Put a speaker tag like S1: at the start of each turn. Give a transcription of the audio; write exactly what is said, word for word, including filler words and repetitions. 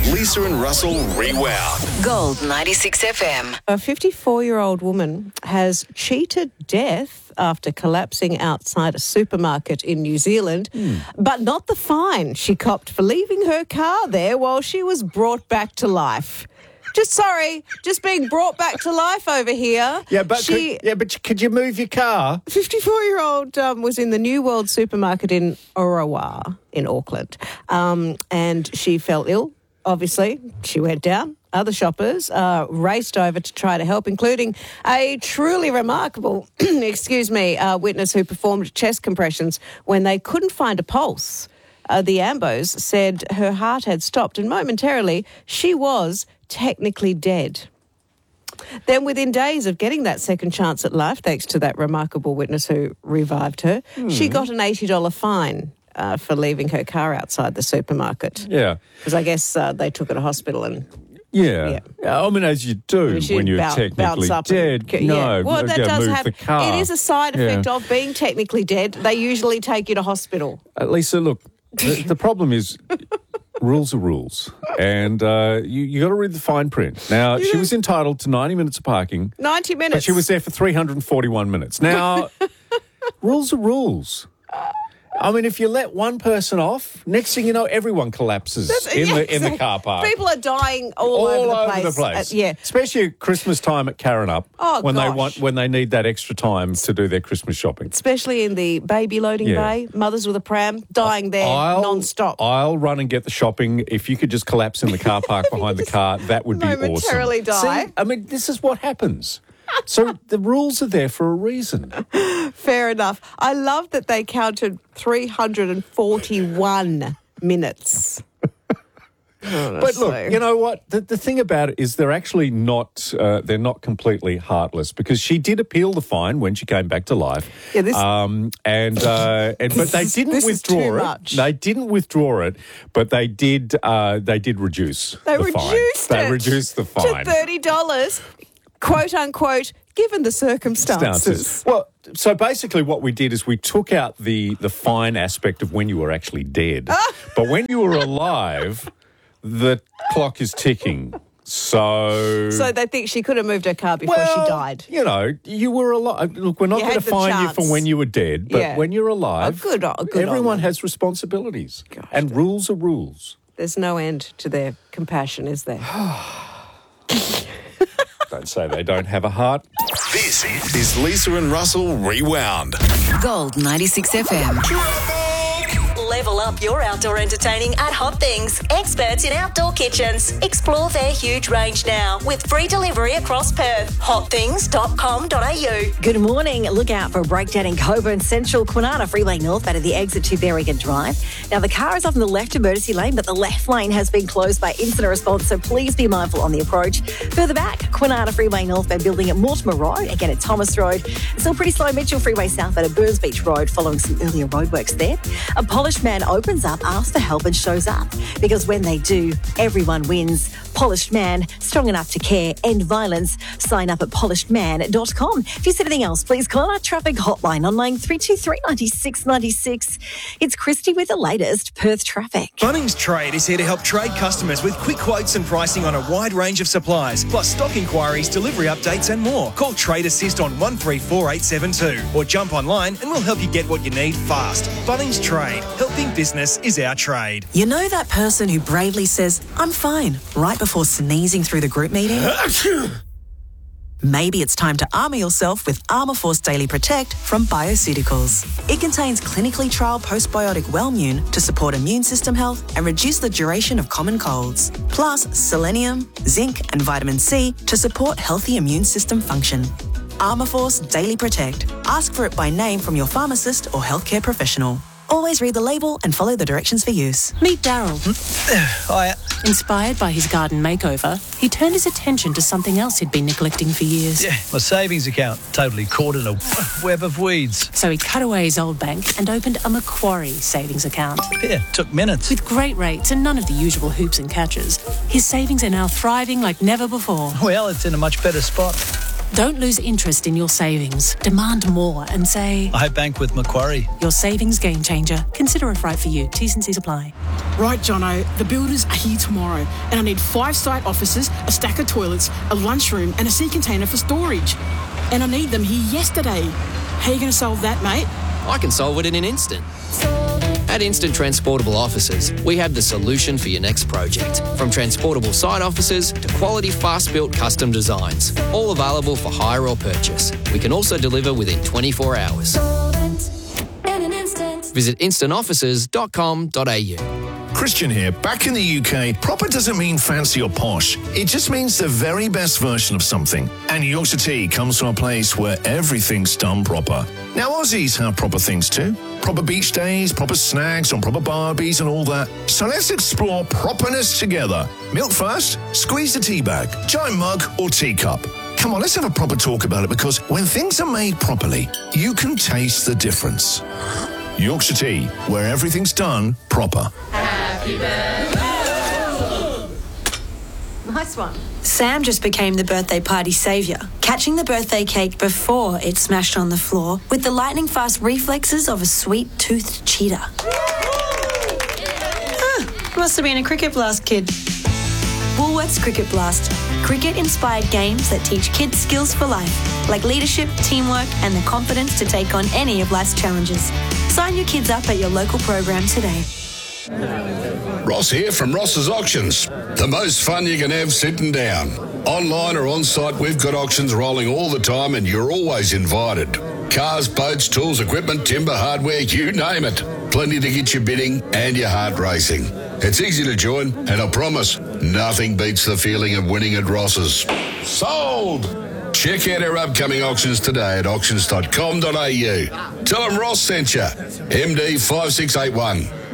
S1: Lisa and Russell Rewound.
S2: Gold ninety-six F M.
S3: A fifty-four-year-old woman has cheated death after collapsing outside a supermarket in New Zealand, mm. but not the fine she copped for leaving her car there while she was brought back to life. Just sorry, just being brought back to life over here.
S4: Yeah, but
S3: she,
S4: could, yeah, but could you move your car?
S3: fifty-four-year-old um, was in the New World supermarket in Orawara in Auckland, um, and she fell ill. Obviously, she went down. Other shoppers uh, raced over to try to help, including a truly remarkable, excuse me, uh, witness who performed chest compressions when they couldn't find a pulse. Uh, the Ambos said her heart had stopped, and momentarily she was technically dead. Then within days of getting that second chance at life, thanks to that remarkable witness who revived her, mm. she got an eighty dollars fine uh, for leaving her car outside the supermarket.
S4: Yeah.
S3: Because I guess uh, they took her to hospital and...
S4: Yeah. yeah. I mean, as you do I mean, when you're bounce, technically
S3: bounce
S4: dead.
S3: And,
S4: no,
S3: yeah. Well, that does
S4: move
S3: have...
S4: the car.
S3: It is a side effect
S4: yeah.
S3: of being technically dead. They usually take you to hospital.
S4: Uh, Lisa, look, the, the problem is... rules are rules, and uh, you you got to read the fine print. Now, she was entitled to ninety minutes of parking.
S3: ninety minutes?
S4: But she was there for three hundred forty-one minutes. Now, rules are rules. I mean, if you let one person off, next thing you know, everyone collapses
S3: That's,
S4: in
S3: yeah,
S4: the in
S3: exactly.
S4: the car park.
S3: People are dying all,
S4: all
S3: over the
S4: over
S3: place.
S4: the place.
S3: Uh, yeah,
S4: especially at Christmas time at Karrinyup.
S3: Oh,
S4: when
S3: gosh.
S4: they want when they need that extra time to do their Christmas shopping.
S3: Especially in the baby loading
S4: Yeah.
S3: bay, mothers with a pram dying there
S4: I'll,
S3: non-stop.
S4: I'll run and get the shopping. If you could just collapse in the car park behind the car, that would be awesome.
S3: Momentarily die.
S4: See, I mean, this is what happens. So the rules are there for a reason.
S3: Fair enough. I love that they counted three hundred forty-one minutes.
S4: But look, you know what? The, the thing about it is they're actually not, uh, they're not completely heartless, because she did appeal the fine when she came back to life.
S3: Yeah, this,
S4: um, and, uh, and but they
S3: is,
S4: didn't
S3: this
S4: withdraw
S3: is too
S4: it.
S3: Much.
S4: They didn't withdraw it, but they did. Uh, they did reduce.
S3: They
S4: the
S3: reduced
S4: fine.
S3: it.
S4: They reduced the fine
S3: to thirty dollars, quote unquote, given the circumstances.
S4: Well, so basically what we did is we took out the, the fine aspect of when you were actually dead. But when you were alive, the clock is ticking. So...
S3: So they think she could have moved her car before
S4: well,
S3: she died.
S4: You know, you were alive. Look, we're not going to fine
S3: chance.
S4: you for when you were dead, but
S3: Yeah.
S4: when you're alive,
S3: Oh, good, oh, good
S4: everyone
S3: on
S4: has responsibilities.
S3: Gosh,
S4: and rules are rules.
S3: There's no end to their compassion, is there?
S4: Don't say they don't have a heart.
S1: This is Lisa and Russell Rewound.
S2: Gold ninety-six F M.
S5: Level up your outdoor entertaining at Hot Things. Experts in outdoor kitchens. Explore their huge range now with free delivery across Perth. hot things dot com dot a u.
S6: Good morning. Look out for a breakdown in Coburn Central, Kwinana Freeway North out of the exit to Berrigan Drive. Now, the car is off in the left emergency lane, but the left lane has been closed by incident response, so please be mindful on the approach. Further back, Kwinana Freeway North by building at Mortimer Road, again at Thomas Road. Still pretty slow Mitchell Freeway South out of Burns Beach Road following some earlier roadworks there. A polished man opens up, asks for help and shows up. Because when they do, everyone wins. Polished Man, strong enough to care, end violence. Sign up at polished man dot com. If you see anything else, please call our traffic hotline on line three two three, nine six nine six. It's Christy with the latest Perth traffic.
S7: Bunnings Trade is here to help trade customers with quick quotes and pricing on a wide range of supplies, plus stock inquiries, delivery updates and more. Call Trade Assist on one three four eight seven two or jump online and we'll help you get what you need fast. Bunnings Trade. Helping business is our trade.
S8: You know that person who bravely says, "I'm fine," right before sneezing through the group meeting? Maybe it's time to armour yourself with Armour Force Daily Protect from Bioceuticals. It contains clinically trialled postbiotic Wellmune to support immune system health and reduce the duration of common colds. Plus selenium, zinc and vitamin C to support healthy immune system function. Armour Force Daily Protect. Ask for it by name from your pharmacist or healthcare professional. Always read the label and follow the directions for use.
S9: Meet Daryl.
S7: Hiya.
S9: Inspired by his garden makeover, he turned his attention to something else he'd been neglecting for years.
S7: Yeah, my savings account totally caught in a web of weeds.
S9: So he cut away his old bank and opened a Macquarie savings account.
S7: Yeah, took minutes.
S9: With great rates and none of the usual hoops and catches, his savings are now thriving like never before.
S7: Well, it's in a much better spot.
S9: Don't lose interest in your savings. Demand more and say,
S10: I bank with Macquarie.
S9: Your savings game changer. Consider if right for you. T's and C's apply.
S11: Right, Jono, the builders are here tomorrow and I need five site offices, a stack of toilets, a lunchroom and a sea container for storage. And I need them here yesterday. How are you going to solve that, mate?
S12: I can solve it in an instant. At Instant Transportable Offices, we have the solution for your next project. From transportable site offices to quality fast-built custom designs, all available for hire or purchase. We can also deliver within twenty-four hours. Visit instant offices dot com dot a u.
S1: Christian here. Back in the U K, proper doesn't mean fancy or posh. It just means the very best version of something. And Yorkshire Tea comes from a place where everything's done proper. Now, Aussies have proper things too. Proper beach days, proper snags on proper barbies and all that. So let's explore properness together. Milk first, squeeze the tea bag, giant mug or teacup. Come on, let's have a proper talk about it because when things are made properly, you can taste the difference. Yorkshire Tea, where everything's done proper.
S6: Happy birthday. Nice one. Sam just became the birthday party saviour, catching the birthday cake before it smashed on the floor with the lightning-fast reflexes of a sweet-toothed cheetah. Ah, must have been a Cricket Blast kid. Woolworths Cricket Blast. Cricket-inspired games that teach kids skills for life, like leadership, teamwork, and the confidence to take on any of life's challenges. Sign your kids up at your local program today.
S13: Ross here from Ross's Auctions. The most fun you can have sitting down. Online or on site, we've got auctions rolling all the time and you're always invited. Cars, boats, tools, equipment, timber, hardware, you name it. Plenty to get you bidding and your heart racing. It's easy to join and I promise nothing beats the feeling of winning at Ross's. Sold! Check out our upcoming auctions today at auctions dot com dot a u. Tell them Ross sent you. M D five six eight one.